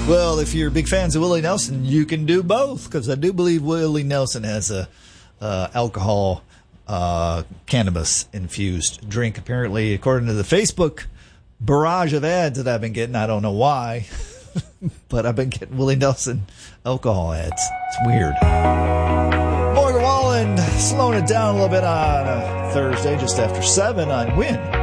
Well, if you're big fans of Willie Nelson, you can do both, because I do believe Willie Nelson has a alcohol, cannabis-infused drink. Apparently, according to the Facebook barrage of ads that I've been getting, I don't know why, but I've been getting Willie Nelson alcohol ads. It's weird. Morgan Wallen slowing it down a little bit on a Thursday, just after 7 on Win